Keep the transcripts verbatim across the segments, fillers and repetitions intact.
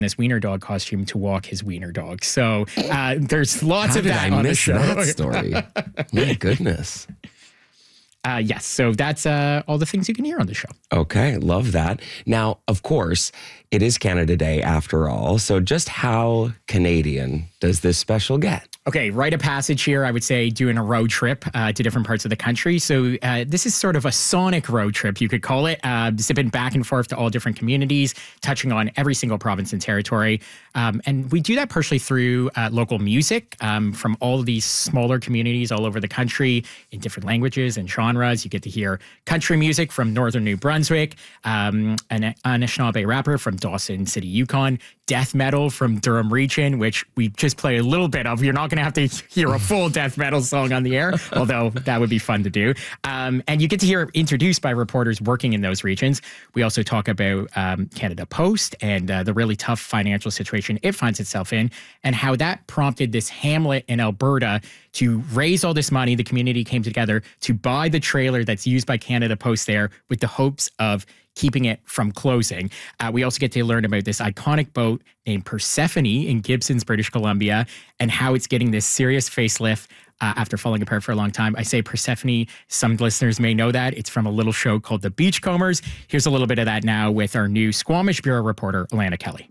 this wiener dog costume to walk his wiener dog. So uh, there's lots How of did that I on miss the show. that story? My goodness. Uh, yes, so that's uh, all the things you can hear on the show. Okay, love that. Now, of course, it is Canada Day after all. So just how Canadian does this special get? Okay, rite of passage here, I would say, doing a road trip uh, to different parts of the country. So uh, this is sort of a sonic road trip, you could call it, uh, zipping back and forth to all different communities, touching on every single province and territory. Um, and we do that partially through uh, local music um, from all of these smaller communities all over the country in different languages and genres. You get to hear country music from northern New Brunswick, um, an Anishinaabe rapper from Dawson City, Yukon, death metal from Durham region, which we just play a little bit of. You're not going to have to hear a full death metal song on the air, although that would be fun to do. Um, and you get to hear introduced by reporters working in those regions. We also talk about um, Canada Post and uh, the really tough financial situation it finds itself in, and how that prompted this hamlet in Alberta to raise all this money. The community came together to buy the trailer that's used by Canada Post there with the hopes of keeping it from closing. Uh, we also get to learn about this iconic boat named Persephone in Gibsons, British Columbia, and how it's getting this serious facelift uh, after falling apart for a long time. I say Persephone, some listeners may know that. It's from a little show called The Beachcombers. Here's a little bit of that now with our new Squamish Bureau reporter, Alana Kelly.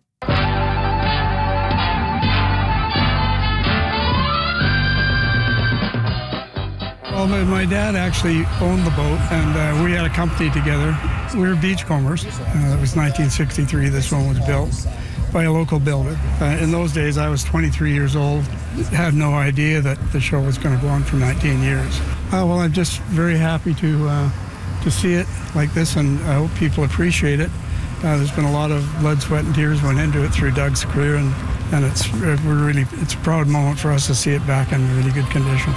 Well, my, my dad actually owned the boat, and uh, we had a company together. We were beachcombers. Uh, it was nineteen sixty-three this one was built by a local builder. Uh, in those days, I was twenty-three years old, had no idea that the show was going to go on for nineteen years. Uh, well, I'm just very happy to, uh, to see it like this, and I hope people appreciate it. Uh, there's been a lot of blood, sweat, and tears went into it through Doug's career, and, and it's we're really it's a proud moment for us to see it back in really good condition.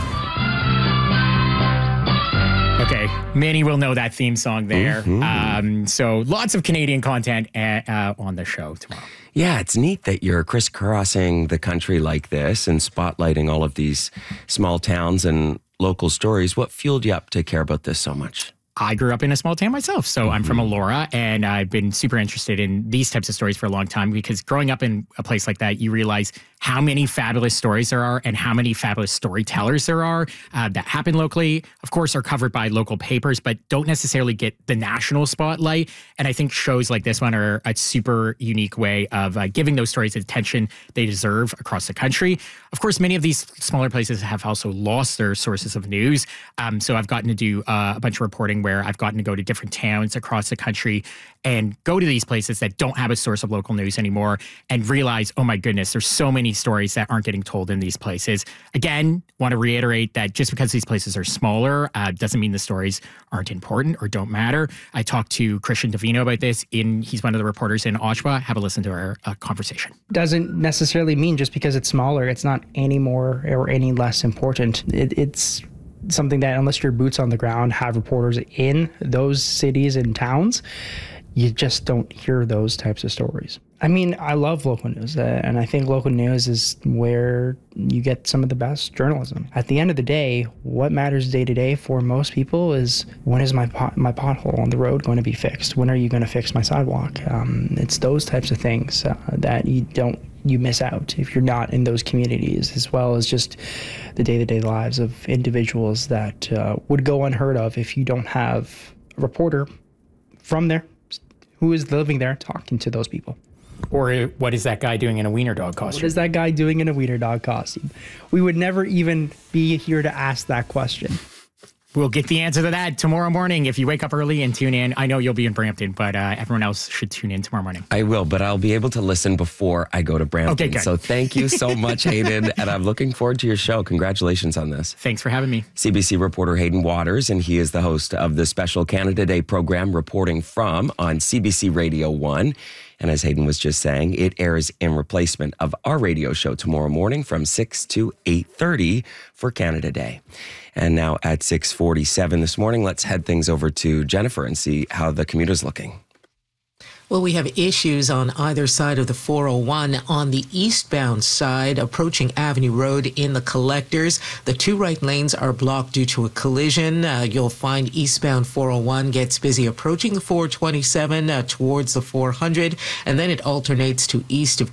Okay, many will know that theme song there. Mm-hmm. Um, so lots of Canadian content uh, uh, on the show tomorrow. Yeah, it's neat that you're crisscrossing the country like this and spotlighting all of these small towns and local stories. What fueled you up to care about this so much? I grew up in a small town myself, so mm-hmm. I'm from Elora, and I've been super interested in these types of stories for a long time, because growing up in a place like that, you realize how many fabulous stories there are and how many fabulous storytellers there are uh, that happen locally, of course, are covered by local papers, but don't necessarily get the national spotlight. And I think shows like this one are a super unique way of uh, giving those stories the attention they deserve across the country. Of course, many of these smaller places have also lost their sources of news. Um, so I've gotten to do uh, a bunch of reporting where I've gotten to go to different towns across the country and go to these places that don't have a source of local news anymore and realize, oh my goodness, there's so many stories that aren't getting told in these places. Again, want to reiterate that just because these places are smaller uh, doesn't mean the stories aren't important or don't matter. I talked to Christian Davino about this. In He's one of the reporters in Oshawa. Have a listen to our uh, conversation. Doesn't necessarily mean just because it's smaller, it's not any more or any less important. It, it's something that, unless your boots on the ground, have reporters in those cities and towns, you just don't hear those types of stories. I mean, I love local news, uh, and I think local news is where you get some of the best journalism. At the end of the day, what matters day to day for most people is, when is my pot, my pothole on the road going to be fixed? When are you going to fix my sidewalk? Um, it's those types of things uh, that you don't you miss out if you're not in those communities, as well as just the day-to-day lives of individuals that uh, would go unheard of if you don't have a reporter from there who is living there talking to those people. Or what is that guy doing in a wiener dog costume? What is that guy doing in a wiener dog costume? We would never even be here to ask that question. We'll get the answer to that tomorrow morning if you wake up early and tune in. I know you'll be in Brampton, but uh, everyone else should tune in tomorrow morning. I will, but I'll be able to listen before I go to Brampton. Okay, good. So thank you so much, Hayden, and I'm looking forward to your show. Congratulations on this. Thanks for having me. C B C reporter Hayden Waters, and he is the host of the special Canada Day program, Reporting From, on C B C Radio one. And as Hayden was just saying, it airs in replacement of our radio show tomorrow morning from six to eight thirty for Canada Day. And now at six forty-seven this morning, let's head things over to Jennifer and see how the commuter's looking. Well, we have issues on either side of the four oh one. On the eastbound side, approaching Avenue Road in the collectors, the two right lanes are blocked due to a collision. Uh, you'll find eastbound four oh one gets busy approaching the four twenty-seven uh, towards the four hundred, and then it alternates to east of